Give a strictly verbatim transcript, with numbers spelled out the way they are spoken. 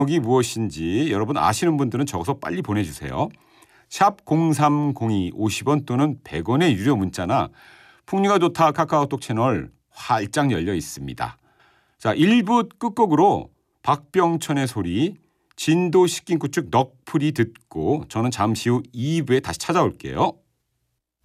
이 무엇인지 여러분 아시는 분들은 적어서 빨리 보내주세요. 샵 공삼공이 오십 원 또는 백 원의 유료 문자나 풍류가 좋다 카카오톡 채널 활짝 열려 있습니다. 자, 일 부 끝곡으로 박병천의 소리, 진도 식긴구축 넋풀이 듣고 저는 잠시 후 이 부에 다시 찾아올게요.